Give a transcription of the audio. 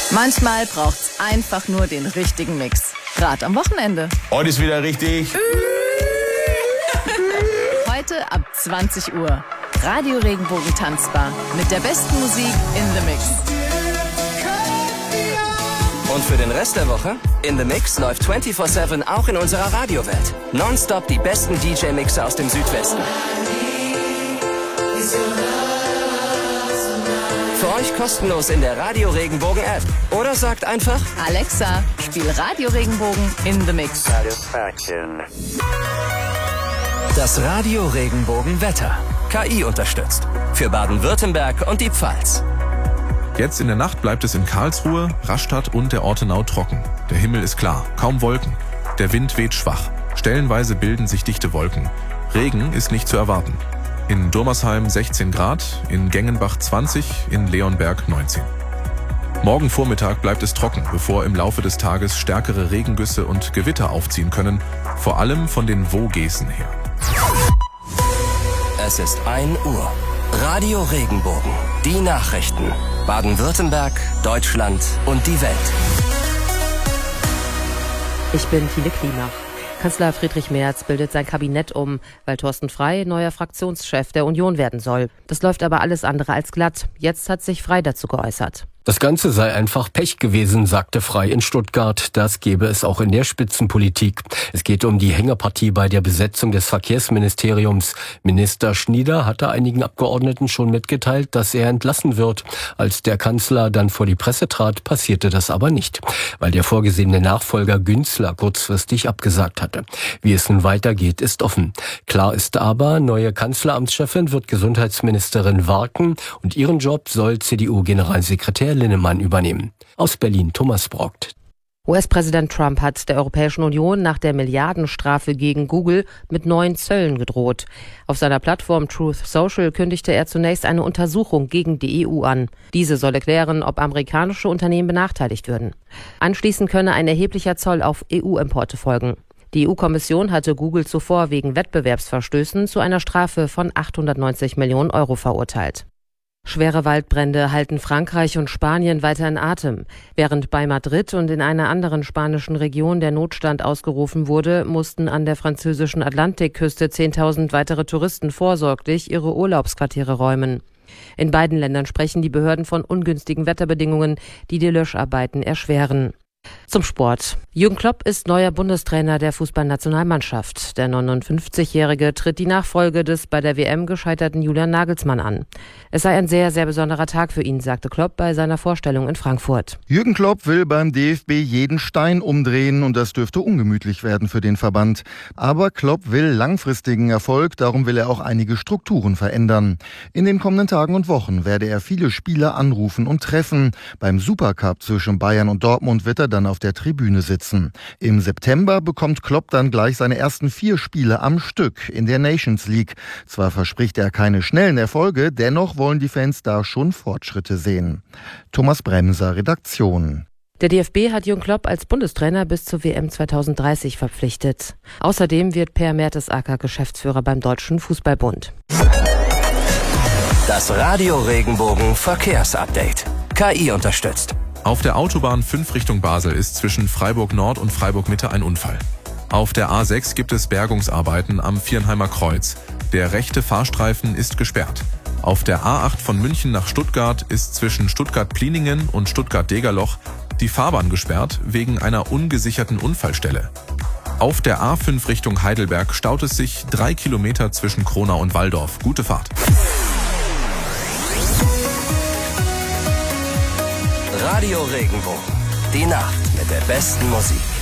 Manchmal braucht's einfach nur den richtigen Mix. Gerade am Wochenende. Heute ist wieder richtig. Heute ab 20 Uhr. Radio Regenbogen Tanzbar. Mit der besten Musik in the Mix. Und für den Rest der Woche? In the Mix läuft 24/7 auch in unserer Radiowelt. Nonstop die besten DJ-Mixer aus dem Südwesten. Für euch kostenlos in der Radio Regenbogen App. Oder sagt einfach: Alexa, spiel Radio Regenbogen in the Mix. Das Radio Regenbogen Wetter. KI unterstützt. Für Baden-Württemberg und die Pfalz. Jetzt in der Nacht bleibt es in Karlsruhe, Rastatt und der Ortenau trocken. Der Himmel ist klar, kaum Wolken. Der Wind weht schwach. Stellenweise bilden sich dichte Wolken. Regen ist nicht zu erwarten. In Durmersheim 16 Grad, in Gengenbach 20, in Leonberg 19. Morgen Vormittag bleibt es trocken, bevor im Laufe des Tages stärkere Regengüsse und Gewitter aufziehen können, vor allem von den Vogesen her. Es ist 1 Uhr. Radio Regenbogen. Die Nachrichten. Baden-Württemberg, Deutschland und die Welt. Ich bin Tine Klimach. Kanzler Friedrich Merz bildet sein Kabinett um, weil Thorsten Frey neuer Fraktionschef der Union werden soll. Das läuft aber alles andere als glatt. Jetzt hat sich Frey dazu geäußert. Das Ganze sei einfach Pech gewesen, sagte Frey in Stuttgart. Das gebe es auch in der Spitzenpolitik. Es geht um die Hängepartie bei der Besetzung des Verkehrsministeriums. Minister Schnieder hatte einigen Abgeordneten schon mitgeteilt, dass er entlassen wird. Als der Kanzler dann vor die Presse trat, passierte das aber nicht, weil der vorgesehene Nachfolger Günzler kurzfristig abgesagt hatte. Wie es nun weitergeht, ist offen. Klar ist aber, neue Kanzleramtschefin wird Gesundheitsministerin Warken und ihren Job soll CDU-Generalsekretär Linnemann übernehmen. Aus Berlin Thomas Brockt. US-Präsident Trump hat der Europäischen Union nach der Milliardenstrafe gegen Google mit neuen Zöllen gedroht. Auf seiner Plattform Truth Social kündigte er zunächst eine Untersuchung gegen die EU an. Diese solle klären, ob amerikanische Unternehmen benachteiligt würden. Anschließend könne ein erheblicher Zoll auf EU-Importe folgen. Die EU-Kommission hatte Google zuvor wegen Wettbewerbsverstößen zu einer Strafe von 890 Millionen Euro verurteilt. Schwere Waldbrände halten Frankreich und Spanien weiter in Atem. Während bei Madrid und in einer anderen spanischen Region der Notstand ausgerufen wurde, mussten an der französischen Atlantikküste 10.000 weitere Touristen vorsorglich ihre Urlaubsquartiere räumen. In beiden Ländern sprechen die Behörden von ungünstigen Wetterbedingungen, die die Löscharbeiten erschweren. Zum Sport. Jürgen Klopp ist neuer Bundestrainer der Fußballnationalmannschaft. Der 59-Jährige tritt die Nachfolge des bei der WM gescheiterten Julian Nagelsmann an. Es sei ein sehr, sehr besonderer Tag für ihn, sagte Klopp bei seiner Vorstellung in Frankfurt. Jürgen Klopp will beim DFB jeden Stein umdrehen und das dürfte ungemütlich werden für den Verband. Aber Klopp will langfristigen Erfolg, darum will er auch einige Strukturen verändern. In den kommenden Tagen und Wochen werde er viele Spieler anrufen und treffen. Beim Supercup zwischen Bayern und Dortmund wird er dann auf der Tribüne sitzen. Im September bekommt Klopp dann gleich seine ersten 4 Spiele am Stück in der Nations League. Zwar verspricht er keine schnellen Erfolge, dennoch wollen die Fans da schon Fortschritte sehen. Thomas Bremser, Redaktion. Der DFB hat Jürgen Klopp als Bundestrainer bis zur WM 2030 verpflichtet. Außerdem wird Per Mertesacker Geschäftsführer beim Deutschen Fußballbund. Das Radio Regenbogen Verkehrsupdate. KI unterstützt. Auf der Autobahn 5 Richtung Basel ist zwischen Freiburg Nord und Freiburg Mitte ein Unfall. Auf der A6 gibt es Bergungsarbeiten am Viernheimer Kreuz. Der rechte Fahrstreifen ist gesperrt. Auf der A8 von München nach Stuttgart ist zwischen Stuttgart-Pliningen und Stuttgart-Degerloch die Fahrbahn gesperrt wegen einer ungesicherten Unfallstelle. Auf der A5 Richtung Heidelberg staut es sich 3 Kilometer zwischen Kronau und Walldorf. Gute Fahrt. Radio Regenbogen. Die Nacht mit der besten Musik.